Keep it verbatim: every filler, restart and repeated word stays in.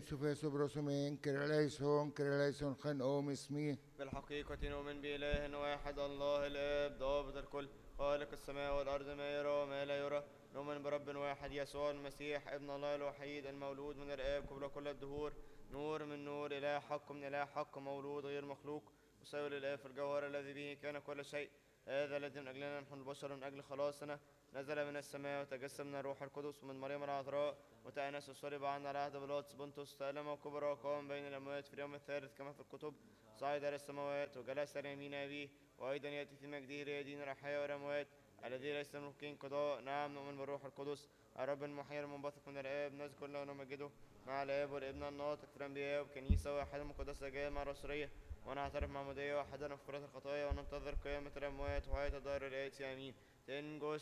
Sofia Sobrosumen, Kereleison, Kereleison, Khan Om Ismi. بالحقيقة نؤمن بإله واحد الله الآب ضابط الكل خالق السماء والأرض ما يرى وما لا يرى. نؤمن برب واحد يسوع المسيح ابن الله الوحيد المولود من الآب قبل كل الدهور، نور من نور، إله حق من إله حق، مولود غير مخلوق، مساوي للآب في الجوهر، الذي به كان كل شيء. هذا الذي من أجلنا نحن البشر من أجل خلاصنا نزل من السماء وتجسم من الروح القدس ومن مريم العذراء وتأنس وصلب عنا على عهد بيلاطس بنطس، تألم وكبر وقام بين الأموات في اليوم الثالث كما في الكتب، صعد إلى السماوات وجلس على يمين أبيه، وأيضا يأتي في مجده ليدين الأحياء والأموات، الذي ليس ممكن قضاء. نعم نؤمن بالروح القدس الرب المحيي المنبثق من الآب، نذكر له ونمجده مع الآب والابن الناطق في الأنبياء وكنيسة واحدة مقدسة جامعة رسولية، ونعترف معمودية واحدة لمغفرة الخطايا، وننتظر قيامة الأموات وحياة الدار الآتي. آمين. تنجو